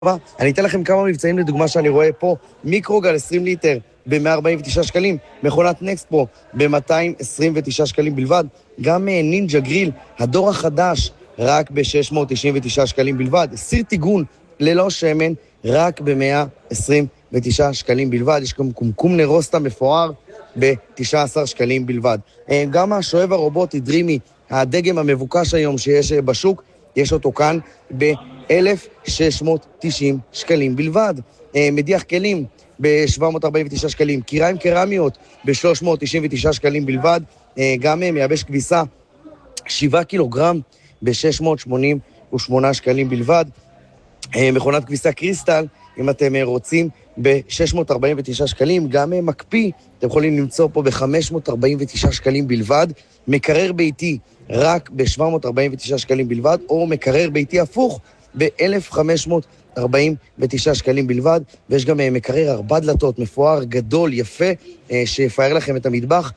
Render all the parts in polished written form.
אני אתן לכם כמה מבצעים לדוגמה שאני רואה פה. מיקרוגל 20 ליטר ב-149 שקלים, מכונת נקסט פרו ב-229 שקלים בלבד, גם נינג'ה גריל, הדור החדש, רק ב-699 שקלים בלבד, סיר טיגון ללא שמן, רק ב-129 שקלים בלבד, יש גם קומקום נרוסטה מפואר ב-19 שקלים בלבד. גם השואב הרובוטי דרימי, הדגם המבוקש היום שיש בשוק, יש אותו כאן ב-1,690 שקלים בלבד. מדיח כלים ב-749 שקלים, קיריים קרמיות ב-399 שקלים בלבד, גם מייבש כביסה 7 קילוגרם ב-688 שקלים בלבד. מכונת כביסה קריסטל, אם אתם רוצים, ב-649 שקלים, גם מקפיא, אתם יכולים למצוא פה ב-549 שקלים בלבד, מקרר ביתי רק ב-749 שקלים בלבד, או מקרר ביתי הפוך ב-1,549 שקלים בלבד, ויש גם מקרר 4 דלתות, מפואר, גדול, יפה, שיפאר לכם את המטבח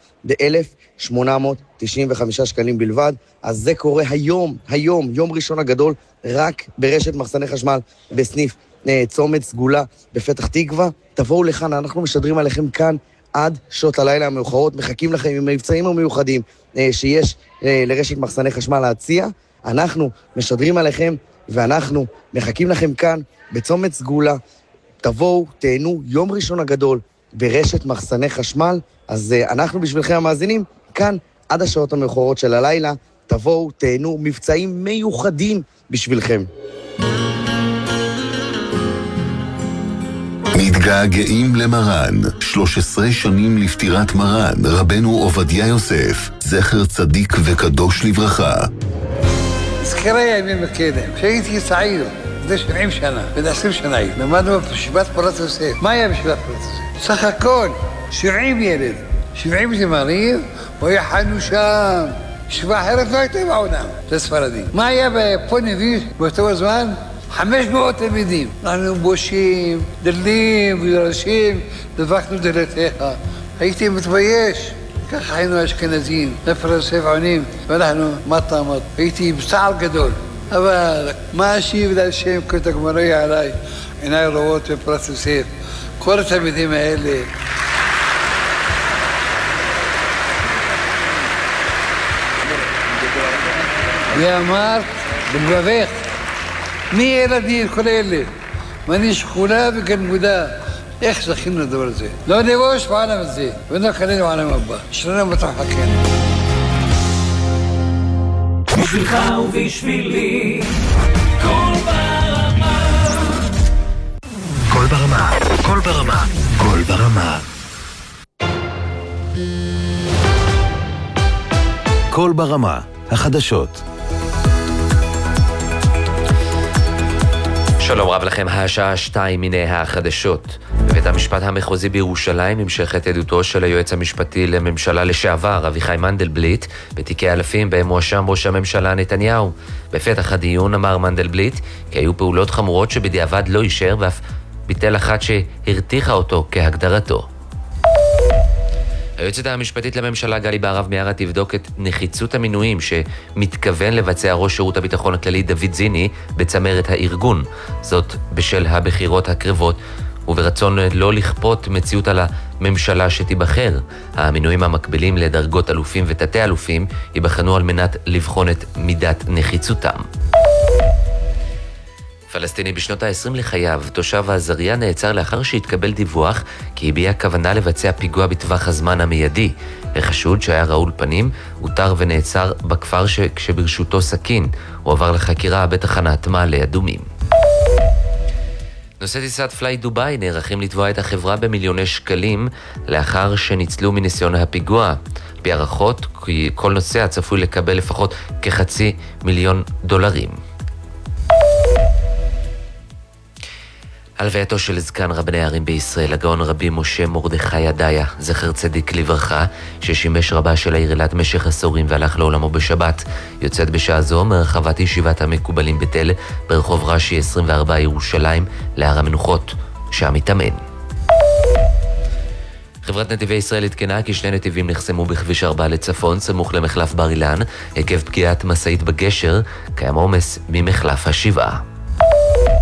ב-1,895 שקלים בלבד. אז זה קורה היום, יום ראשון הגדול, רק ברשת מחסני חשמל, בסניף צומת סגולה בפתח תקווה. תבואו לכאן, אנחנו משדרים עליכם כאן עד שעות הלילה המאוחרות, מחכים לכם עם מבצעים המיוחדים שיש לרשת מחסני חשמל להציע. אנחנו משדרים עליכם ואנחנו מחכים לכם כאן בצומת סגולה. תבואו, תהנו, יום ראשון הגדול ברשת מחסני חשמל. אז אנחנו בשבילכם המאזינים כאן עד השעות המאוחרות של הלילה. תבואו, תהנו, מבצעים מיוחדים בשבילכם. מתגעגעים למרן, 13 שנים לפטירת מרן, רבנו עובדיה יוסף, זכר צדיק וקדוש לברכה. זכרי הימים הקדם, כשהייתי צעיר, זה 70 שנה, בן 20 שנה, למדנו בישיבת פורת יוסף. מה היה בישיבת פורת יוסף? סך הכל, 70 ילד, 70 זמרים, ויחנו שם. ישיבה אחרת לא הייתה בעולם, זה ספרדי. מה היה פה נביא באותו הזמן? 500 תלמידים. אנחנו בושים, דלים וירשים, דבקנו דלתיך. הייתי מתבייש. ככה היינו אשכנזים, נפר יוסף עונים, ואנחנו מטה. הייתי בצער גדול. אבל מה אשיב להשם כתגמרי עליי, עיניי רואות בפרט יוסף. כל התלמידים האלה. ואמר בלבבך, מי ילדים כל אלה? ואני שכונה וגלמודה. איך זכינו לדבר הזה? לא נבוש בעולם הזה, ונקלנו עולם הבא. שלנו בתחכנו. בשבילך ובשבילי, קול ברמה. קול ברמה, קול ברמה, קול ברמה. קול ברמה, החדשות. שלום רב לכם, השעה 2 מיני החדשות. בבית המשפט המחוזי בירושלים נמשכת עדותו של היועץ המשפטי לממשלה לשעבר, אביחי מנדלבליט, בתיקי אלפים בהם מואשם ראש הממשלה נתניהו. בפתח הדיון אמר מנדלבליט כי היו פעולות חמורות שבדיעבד לא אישר ואף ביטל אחת שהרתיחה אותו כהגדרתו. היועצת המשפטית לממשלה גלי בהרב מיארה תבדוק את נחיצות המינויים שמתכוון לבצע ראש שירות הביטחון הכללי דוד זיני בצמרת הארגון. זאת בשל הבחירות הקרבות וברצון לא לכפות מציאות על הממשלה שתיבחר. המינויים המקבילים לדרגות אלופים ותתי אלופים ייבחנו על מנת לבחון את מידת נחיצותם. פלסטיני בשנות ה-20 לחייו, תושב העזריה נעצר לאחר שהתקבל דיווח כי הביע כוונה לבצע פיגוע בטווח הזמן המיידי. החשוד שהיה רעול פנים, הותר ונעצר בכפר כשברשותו סכין. הוא עבר לחקירה בתחנת מעלה אדומים. נושאי טיסת פליי דוביי נערכים לתבוע את החברה במיליוני שקלים לאחר שניצלו מניסיון הפיגוע. בהערכות, כל נוסע צפוי לקבל לפחות $500,000. הלווייתו של זקן רבני הערים בישראל, הגאון רבי משה מרדכי עדיה, זכר צדיק לברכה, ששימש רבה של העיר אילת במשך עשורים והלך לעולמו בשבת, יוצאת בשעה זו מרחבת ישיבת המקובלים בתל, ברחוב רש"י 24 ירושלים, להר המנוחות, שם מתאמן. חברת נתיבי ישראל התקנה כי 2 נתיבים נחסמו בכביש 4 לצפון, סמוך למחלף בר אילן, עקב פגיעת משאית בגשר, קיים עומס ממחלף השבעה.